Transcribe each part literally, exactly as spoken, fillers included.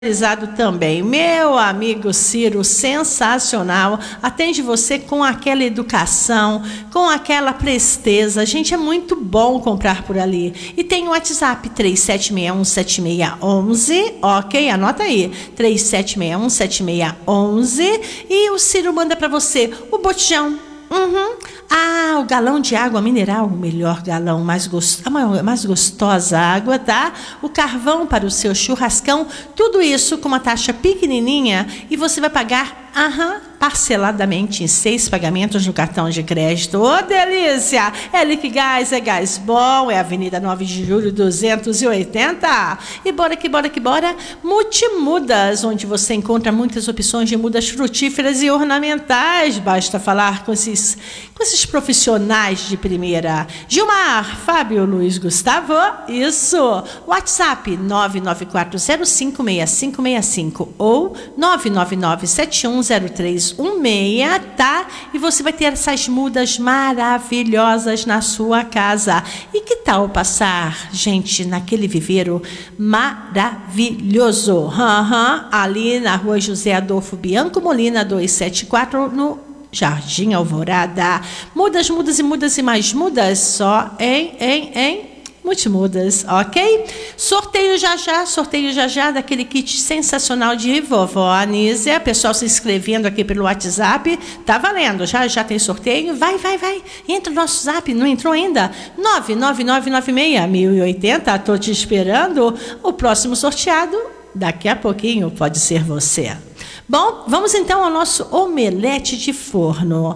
Também, meu amigo Ciro, sensacional, atende você com aquela educação, com aquela presteza, gente, é muito bom comprar por ali. E tem o WhatsApp três sete seis um sete seis um um, ok, anota aí, três sete seis um sete seis um um, e o Ciro manda para você o botijão. Uhum. Ah, o galão de água mineral, o melhor galão, mais, gost... a mais gostosa água, tá? O carvão para o seu churrascão, tudo isso com uma taxa pequenininha e você vai pagar aham, parceladamente em seis pagamentos no cartão de crédito. Ô, oh, delícia! É Liquigás, é gás bom, é Avenida nove de julho duzentos e oitenta. E bora que bora que bora, Multimudas, onde você encontra muitas opções de mudas frutíferas e ornamentais. Basta falar com esses, com esses profissionais de primeira. Gilmar, Fábio, Luiz Gustavo, isso. WhatsApp nove nove quatro zero cinco seis cinco seis cinco ou nove nove nove sete um zero três um seis, tá? E você vai ter essas mudas maravilhosas na sua casa. E que tal passar, gente, naquele viveiro maravilhoso? Uhum, ali na rua José Adolfo Bianco Molina, duzentos e setenta e quatro, no Jardim Alvorada. Mudas, mudas e mudas e mais mudas, só em, em, em Multimudas, ok? Sorteio já já, sorteio já já daquele kit sensacional de vovó Anísia. Pessoal se inscrevendo aqui pelo WhatsApp, tá valendo, já já tem sorteio. Vai, vai, vai, entra no nosso zap, não entrou ainda? nove nove nove nove seis um zero oito zero, tô te esperando. O próximo sorteado, daqui a pouquinho, pode ser você. Bom, vamos então ao nosso omelete de forno.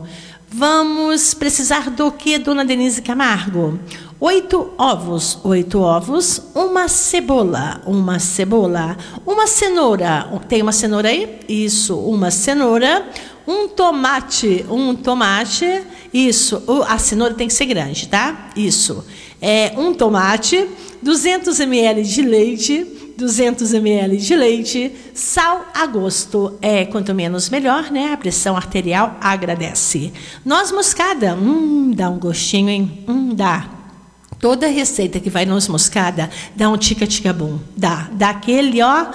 Vamos precisar do que, dona Denise Camargo? Oito ovos, oito ovos, uma cebola, uma cebola, uma cenoura, tem uma cenoura aí? Isso, uma cenoura, um tomate, um tomate, isso, a cenoura tem que ser grande, tá? Isso, é um tomate, duzentos mililitros de leite, duzentos mililitros de leite, sal a gosto, é quanto menos melhor, né? A pressão arterial agradece. Noz moscada, hum, dá um gostinho, hein? Hum, dá. Toda receita que vai noz moscada dá um tica-tica-bum, dá, dá aquele, ó,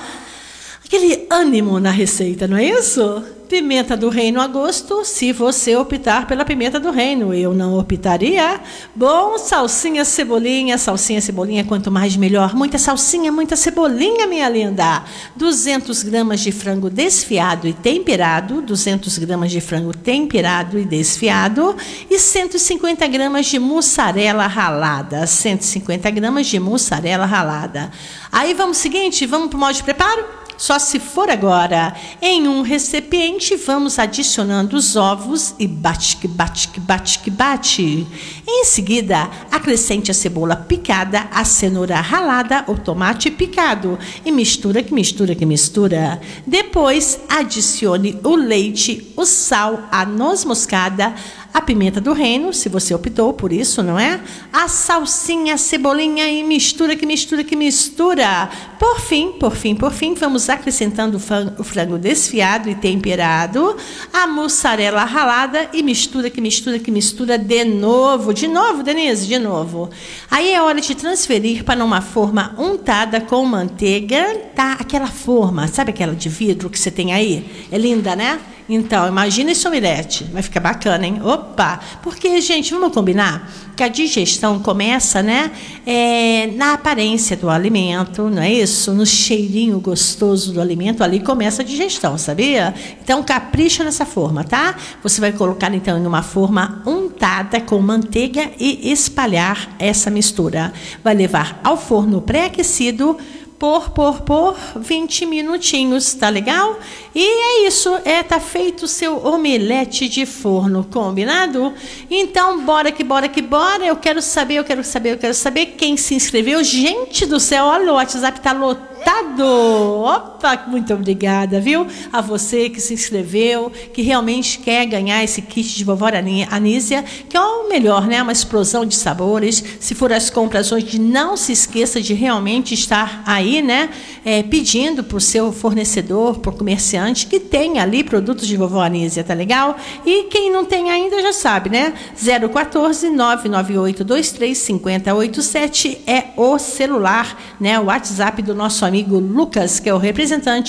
aquele ânimo na receita, não é isso? Pimenta do reino a gosto, se você optar pela pimenta do reino, eu não optaria. Bom, salsinha, cebolinha, salsinha, cebolinha, quanto mais melhor. Muita salsinha, muita cebolinha, minha linda. duzentas gramas de frango desfiado e temperado, duzentas gramas de frango temperado e desfiado e cento e cinquenta gramas de mussarela ralada, cento e cinquenta gramas de mussarela ralada. Aí vamos seguinte, vamos para o modo de preparo? Só se for agora. Em um recipiente, vamos adicionando os ovos e bate, que bate, que bate, que bate. Em seguida, acrescente a cebola picada, a cenoura ralada, o tomate picado. E mistura, que mistura, que mistura. Depois, adicione o leite, o sal, a noz moscada, a pimenta do reino, se você optou por isso, não é? A salsinha, a cebolinha e mistura, que mistura, que mistura. Por fim, por fim, por fim, vamos acrescentando o frango desfiado e temperado, a mussarela ralada e mistura, que mistura, que mistura de novo. De novo, Denise, de novo. Aí é hora de transferir para uma forma untada com manteiga, tá? Aquela forma, sabe aquela de vidro que você tem aí? É linda, né? Então, imagina esse omelete, vai ficar bacana, hein? Opa! Porque, gente, vamos combinar que a digestão começa, né, é, na aparência do alimento, não é isso? No cheirinho gostoso do alimento, ali começa a digestão, sabia? Então, capricha nessa forma, tá? Você vai colocar, então, em uma forma untada com manteiga e espalhar essa mistura. Vai levar ao forno pré-aquecido por, por, por vinte minutinhos, tá legal? E é isso, é, tá feito o seu omelete de forno, combinado? Então, bora que bora que bora, eu quero saber, eu quero saber, eu quero saber quem se inscreveu. Gente do céu, olha, o WhatsApp tá lotado. Opa, muito obrigada, viu? A você que se inscreveu, que realmente quer ganhar esse kit de vovó Anísia, que é o melhor, né? Uma explosão de sabores. Se for as compras hoje, não se esqueça de realmente estar aí, né? É, pedindo para o seu fornecedor, para o comerciante, que tem ali produtos de vovó Anísia, tá legal? E quem não tem ainda já sabe, né? zero um quatro nove nove oito dois três cinco zero oito sete é o celular, né? O WhatsApp do nosso amigo Lucas, que é o representante